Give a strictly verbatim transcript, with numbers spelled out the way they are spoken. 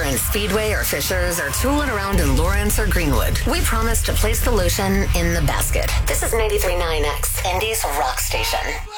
in Speedway or Fishers or tooling around in Lawrence or Greenwood, we promise to place the lotion in the basket. This is ninety-three point nine X, Indy's rock station.